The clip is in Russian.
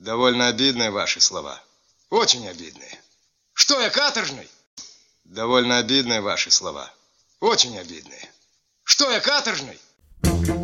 Довольно обидные ваши слова. Очень обидные. Что я, каторжный? Довольно обидные ваши слова. Очень обидные. Что я, каторжный?